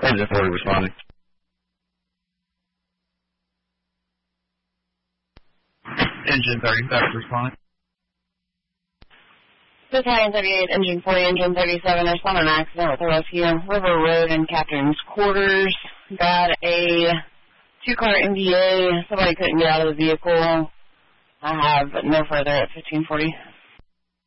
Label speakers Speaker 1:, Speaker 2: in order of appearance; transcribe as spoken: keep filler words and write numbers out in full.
Speaker 1: Engine forty responding.
Speaker 2: Engine thirty-seven responding.
Speaker 3: Battalion thirty-eight, Engine forty, Engine thirty-seven, there's been an accident with the rescue. River Road and Captain's Quarters. Got a two-car M D A. Somebody couldn't get out of the vehicle. I have no further at fifteen forty.